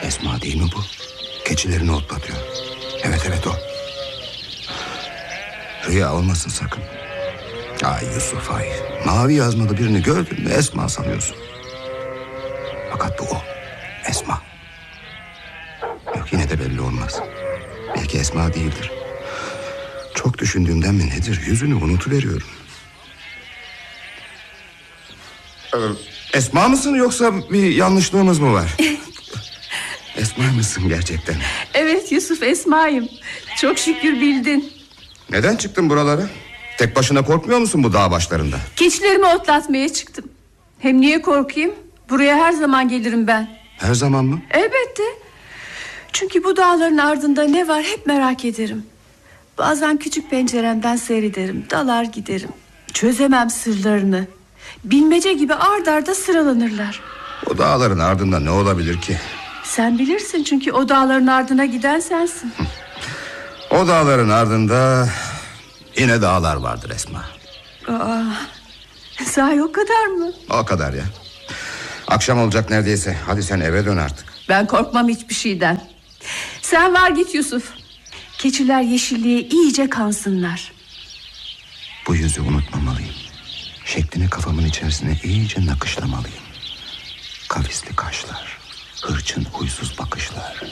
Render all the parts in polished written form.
Esma değil mi bu? Keçilerini otlatıyor. Evet o. Rüya olmasın sakın. Ay Yusuf ay. Mavi yazmalı birini gördün mü Esma sanıyorsun. Fakat bu o. Esma. Yok, yine de belli olmaz. Belki Esma değildir. Çok düşündüğümden mi nedir, yüzünü unutuveriyorum. Esma mısın yoksa bir yanlışlığımız mı var? Esma mısın gerçekten? Evet Yusuf, Esma'yım. Çok şükür bildin. Neden çıktın buralara? Tek başına korkmuyor musun bu dağ başlarında? Keçilerimi otlatmaya çıktım. Hem niye korkayım? Buraya her zaman gelirim ben. Her zaman mı? Elbette. Çünkü bu dağların ardında ne var hep merak ederim. Bazen küçük penceremden seyrederim, dalar giderim. Çözemem sırlarını. Bilmece gibi ard arda sıralanırlar. O dağların ardında ne olabilir ki? Sen bilirsin çünkü o dağların ardına giden sensin. O dağların ardında yine dağlar vardır Esma. Sahi o kadar mı? O kadar ya. Akşam olacak neredeyse. Hadi sen eve dön artık. Ben korkmam hiçbir şeyden. Sen var git Yusuf. Keçiler yeşilliğe iyice kansınlar. Bu yüzü unutmamalıyım. Şeklini kafamın içerisine iyice nakışlamalıyım. Kavisli kaşlar, hırçın huysuz bakışlar.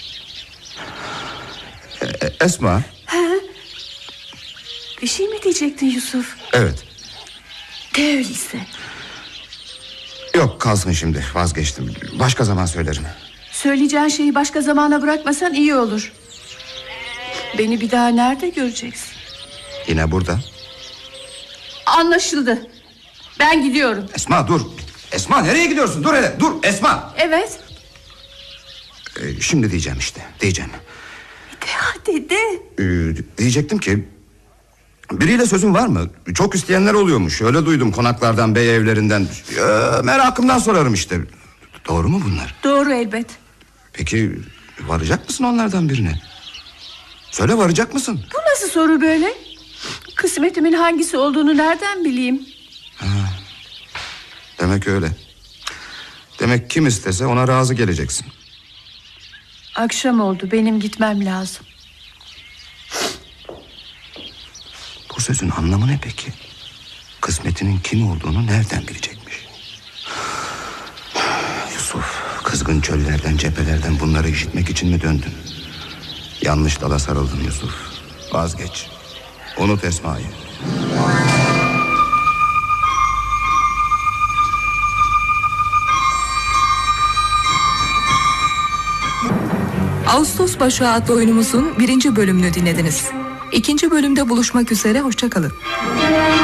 Esma. He? Bir şey mi diyecektin Yusuf? Evet. De öyleyse. Yok, kalsın şimdi, vazgeçtim. Başka zaman söylerim. Söyleyeceğin şeyi başka zamana bırakmasan iyi olur. Beni bir daha nerede göreceksin? Yine burada. Anlaşıldı. Ben gidiyorum. Esma dur. Esma nereye gidiyorsun? Dur hele, dur Esma. Evet. Şimdi diyeceğim işte, diyeceğim. De hadi de. Diyecektim ki, biriyle sözün var mı? Çok isteyenler oluyormuş. Öyle duydum konaklardan, bey evlerinden. Merakımdan sorarım işte. Doğru mu bunlar? Doğru elbet. Peki varacak mısın onlardan birine? Söyle, varacak mısın? Bu nasıl soru böyle? Kısmetimin hangisi olduğunu nereden bileyim? Demek öyle. Demek kim istese ona razı geleceksin. Akşam oldu, benim gitmem lazım. Bu sözün anlamı ne peki? Kısmetinin kim olduğunu nereden bilecekmiş? Yusuf, kızgın çöllerden, cephelerden bunları işitmek için mi döndün? Yanlış dala sarıldın Yusuf. Vazgeç. Unut Esma'yı. Ağustos Başağı adlı oyunumuzun 1. bölümünü dinlediniz. 2. bölümde buluşmak üzere, hoşça kalın.